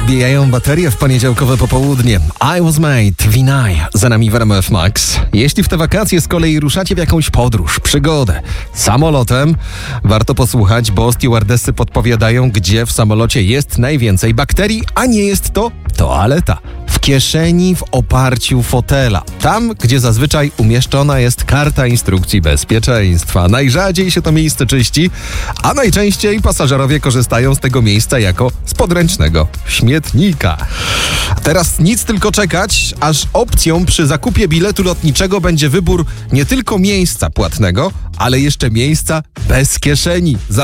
wbijają baterie w poniedziałkowe popołudnie. I Was Made, Vinay, za nami w RMF Max. Jeśli w te wakacje z kolei ruszacie w jakąś podróż, przygodę samolotem, warto posłuchać, bo stewardessy podpowiadają, gdzie w samolocie jest najwięcej bakterii, a nie jest to toaleta. W kieszeni w oparciu fotela. Tam, gdzie zazwyczaj umieszczona jest karta instrukcji bezpieczeństwa. Najrzadziej się to miejsce czyści, a najczęściej pasażerowie korzystają z tego miejsca jako z podręcznego śmietnika. Teraz nic, tylko czekać, aż opcją przy zakupie biletu lotniczego będzie wybór nie tylko miejsca płatnego, ale jeszcze miejsca bez kieszeni.